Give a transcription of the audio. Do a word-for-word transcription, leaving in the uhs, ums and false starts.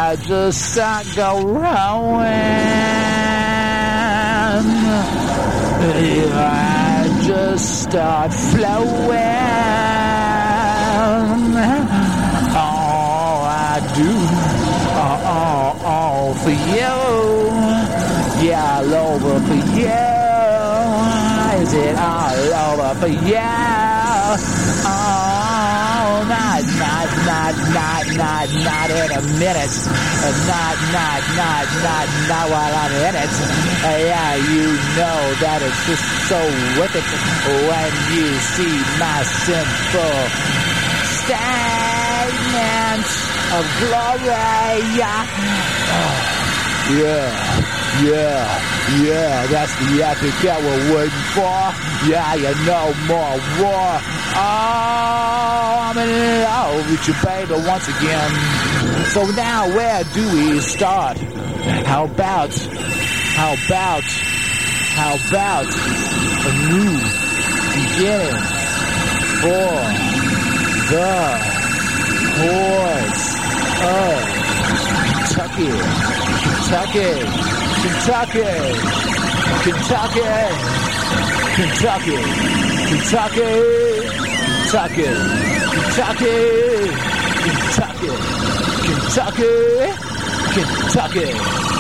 I just start going. I just start flowing. All I do, all, all, all for you. Yeah, all over for you. Is it all over for you? Oh, not, not, not, not, not, not in a minute. Not, not, not, not, not while I'm in it. Yeah, you know that it's just so worth it when you see my simple statement of glory. Oh, yeah. Yeah, yeah, that's the epic that we're waiting for. Yeah, you know, more war. Oh, I'm in love with you, baby, once again. So now, where do we start? How about, how about, how about a new beginning for the horse of Kentucky, Kentucky. Kentucky, Kentucky, Kentucky, Kentucky, Kentucky, Kentucky, Kentucky, Kentucky, Kentucky.